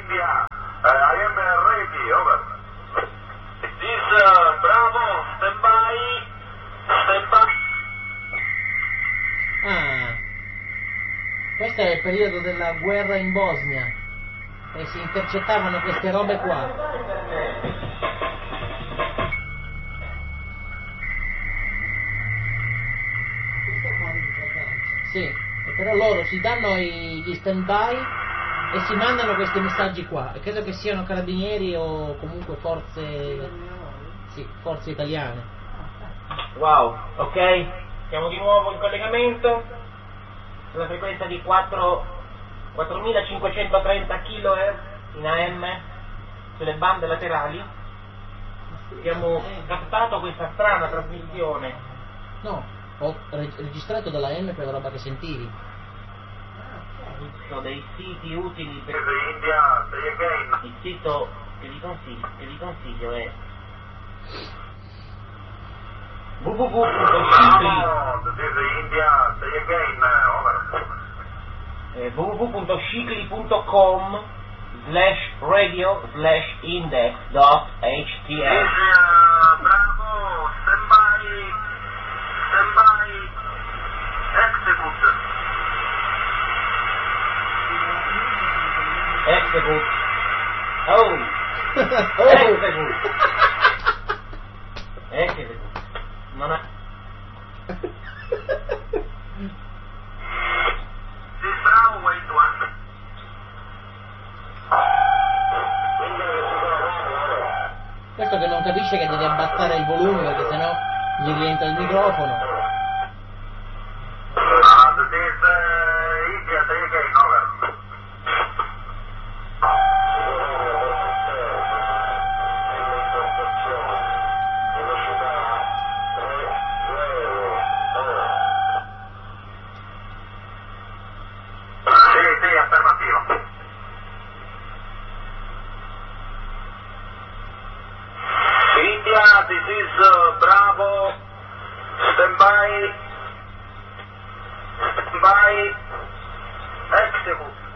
India, I am ready, over. This, Bravo, stand by. Ah, questo è il periodo della guerra in Bosnia e si intercettavano queste robe qua. Sì, e però loro si danno gli stand-by e si mandano questi messaggi qua, e credo che siano carabinieri o comunque forze italiane. Wow, ok, siamo di nuovo in collegamento sulla frequenza di 4530 kHz in AM sulle bande laterali. Abbiamo captato questa strana trasmissione. No, ho registrato dalla M quella roba che sentivi. Sono dei siti utili per India, say again. il sito che vi consiglio è www.shikli.com/radio/index.html. Bravo, stand by, Execute. Oh. Execute. Execute. Non ha... Bravo, wait one. Questo che non capisce che deve abbassare il volume perché sennò gli rientra il microfono. This is India, say again, over. Sì, affermativo. India, this is Bravo, stand by, execute.